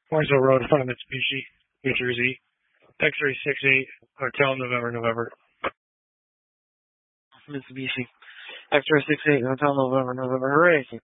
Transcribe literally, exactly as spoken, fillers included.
Warrensville Road, in front of Mitsubishi, New Jersey. X-ray six eight, Hotel November, November. Mitsubishi. X-ray six eight, Hotel November, November. Hooray!